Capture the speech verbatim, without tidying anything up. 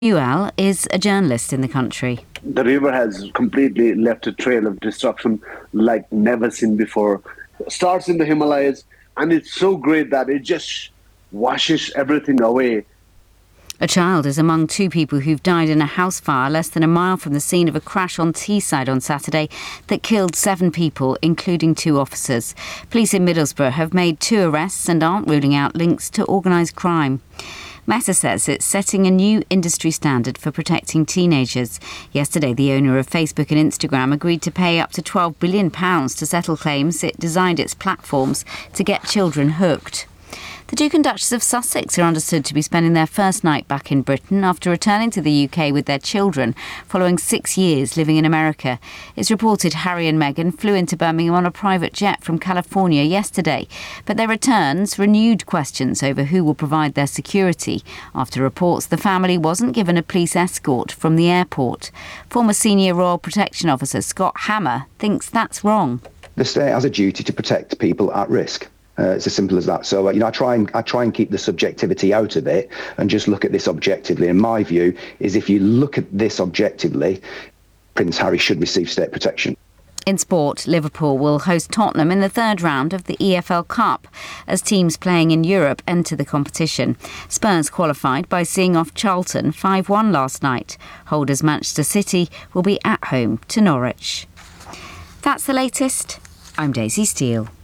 Ual is a journalist in the country. The river has completely left a trail of destruction like never seen before. Starts in the Himalayas, and it's so great that it just washes everything away. A child is among two people who've died in a house fire less than a mile from the scene of a crash on Teesside on Saturday that killed seven people, including two officers. Police in Middlesbrough have made two arrests and aren't ruling out links to organised crime. Meta says it's setting a new industry standard for protecting teenagers. Yesterday, the owner of Facebook and Instagram agreed to pay up to twelve billion pounds to settle claims it designed its platforms to get children hooked. The Duke and Duchess of Sussex are understood to be spending their first night back in Britain after returning to the U K with their children following six years living in America. It's reported Harry and Meghan flew into Birmingham on a private jet from California yesterday, but their returns renewed questions over who will provide their security after reports the family wasn't given a police escort from the airport. Former Senior Royal Protection Officer Scott Hammer thinks that's wrong. The state has a duty to protect people at risk. Uh, it's as simple as that. So, uh, you know, I try and I try and keep the subjectivity out of it and just look at this objectively. And my view is if you look at this objectively, Prince Harry should receive state protection. In sport, Liverpool will host Tottenham in the third round of the E F L Cup as teams playing in Europe enter the competition. Spurs qualified by seeing off Charlton five one last night. Holders Manchester City will be at home to Norwich. That's the latest. I'm Daisy Steele.